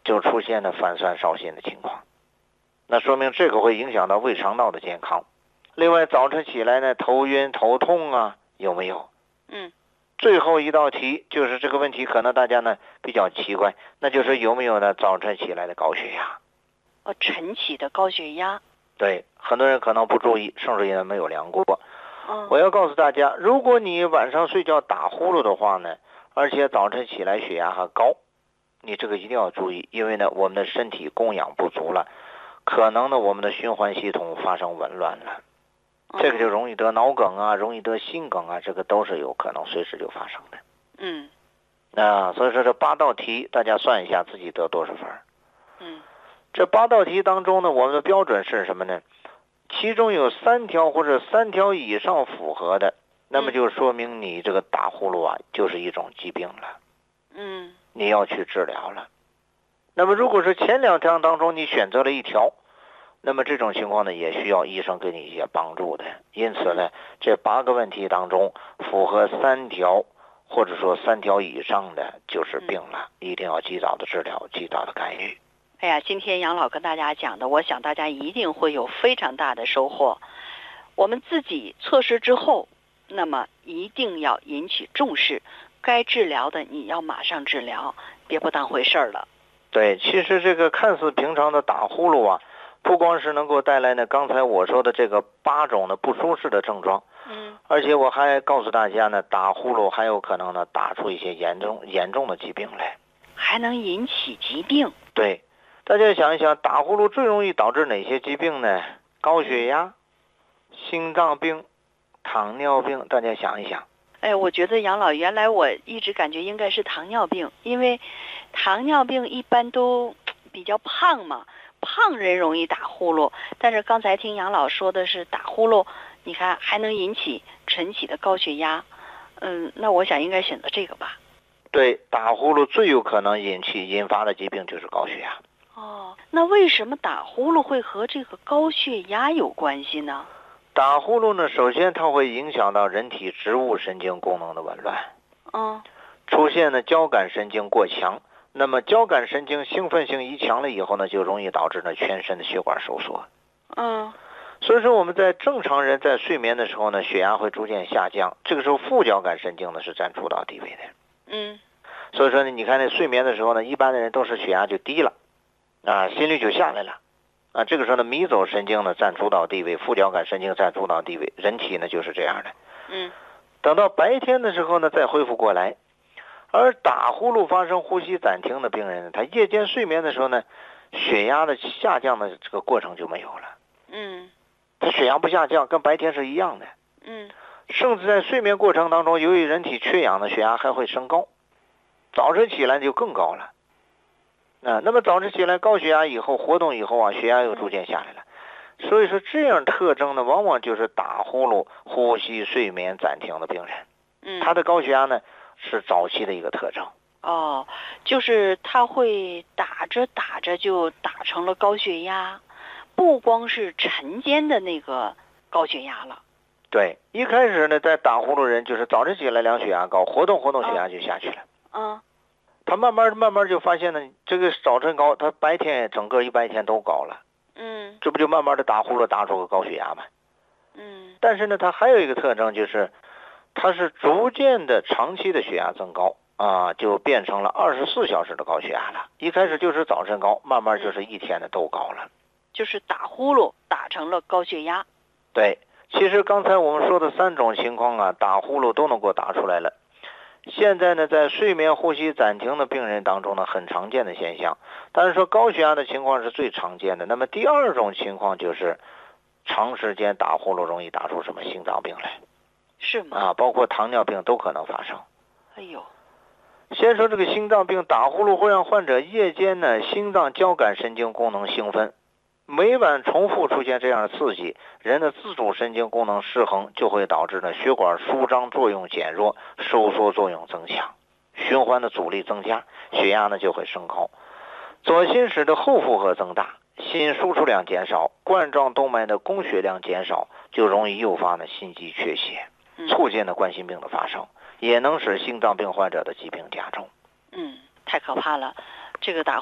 就出现了反酸烧心的情况，那说明这个会影响到胃肠道的健康。另外早晨起来呢，头晕头痛啊，有没有？最后一道题就是这个问题，可能大家呢比较奇怪，那就是有没有呢早晨起来的高血压？ 晨起的高血压。 对，很多人可能不注意，甚至也没有量过。我要告诉大家，如果你晚上睡觉打呼噜的话呢，而且早晨起来血压还高，你这个一定要注意，因为呢我们的身体供氧不足了，可能呢我们的循环系统发生紊乱了，这个就容易得脑梗啊，容易得心梗啊，这个都是有可能随时就发生的。所以说这8道题大家算一下自己得多少分。这8道题当中呢，我们的标准是什么呢？其中有3条或者3条以上符合的，那么就说明你这个打呼噜啊就是一种疾病了。你要去治疗了。那么如果是前2条当中你选择了1条，那么这种情况呢也需要医生给你一些帮助的。因此呢，这8个问题当中符合3条或者说3条以上的就是病了，一定要及早的治疗，及早的干预。 哎呀，今天杨老跟大家讲的，我想大家一定会有非常大的收获。我们自己测试之后，那么一定要引起重视，该治疗的你要马上治疗，别不当回事了。 对，其实这个看似平常的打呼噜啊，不光是能够带来呢刚才我说的这个8种的不舒适的症状，而且我还告诉大家呢，打呼噜还有可能呢打出一些严重的疾病来， 还能引起疾病。 对，大家想一想，打呼噜最容易导致哪些疾病呢？高血压、心脏病、糖尿病，大家想一想。 我觉得杨老原来我一直感觉应该是糖尿病，因为糖尿病一般都比较胖嘛，胖人容易打呼噜。但是刚才听杨老说的是打呼噜，你看还能引起晨起的高血压，那我想应该选择这个吧。 对，打呼噜最有可能引发的疾病就是高血压。 那为什么打呼噜会和这个高血压有关系呢？ 打呼噜呢，首先它会影响到人体植物神经功能的紊乱，出现了交感神经过强，那么交感神经兴奋性一强了以后呢，就容易导致呢全身的血管收缩。所以说我们在正常人在睡眠的时候呢，血压会逐渐下降，这个时候副交感神经呢是占主导地位的。所以说呢，你看那睡眠的时候呢，一般的人都是血压就低了，心率就下来了。这个时候呢，迷走神经呢占主导地位，副交感神经占主导地位，人体呢就是这样的。等到白天的时候呢，再恢复过来。而打呼噜发生呼吸暂停的病人呢，他夜间睡眠的时候呢，血压的下降的这个过程就没有了。他血压不下降，跟白天是一样的。甚至在睡眠过程当中，由于人体缺氧的血压还会升高，早晨起来就更高了。那么早晨起来高血压以后，活动以后啊，血压又逐渐下来了。所以说这样特征呢，往往就是打呼噜、呼吸、睡眠暂停的病人。他的高血压呢是早期的一个特征。 就是他会打着打着就打成了高血压，不光是晨间的那个高血压了。 对，一开始呢，在打呼噜人就是早晨起来量血压高，活动血压就下去了。他慢慢就发现呢，这个早晨高，他白天整个一白天都高了。这不就慢慢的打呼噜打出个高血压吗？但是呢，它还有一个特征就是，它是逐渐的长期的血压增高就变成了24小时的高血压了。一开始就是早晨高，慢慢就是一天的都高了。 就是打呼噜打成了高血压。 对，其实刚才我们说的3种情况打呼噜都能够打出来了。现在呢，在睡眠呼吸暂停的病人当中呢，很常见的现象。但是说高血压的情况是最常见的。那么第2种情况就是长时间打呼噜容易打出什么心脏病来。 是吗？ 包括糖尿病都可能发生。先说这个心脏病，打呼噜会让患者夜间呢心脏交感神经功能兴奋，每晚重复出现这样的刺激，人的自主神经功能失衡，就会导致呢血管舒张作用减弱，收缩作用增强，循环的阻力增加，血压呢就会升高。左心室的后负荷增大，心输出量减少，冠状动脉的供血量减少，就容易诱发呢心肌缺血，促进了冠心病的发生，也能使心脏病患者的疾病加重。 太可怕了，这个打